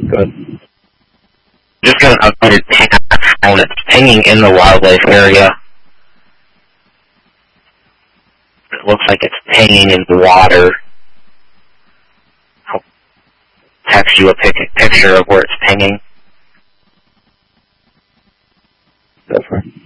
Good. Just got an updated phone. It's pinging in the wildlife area. It looks like it's pinging in the water. I'll text you a picture of where it's pinging. Definitely.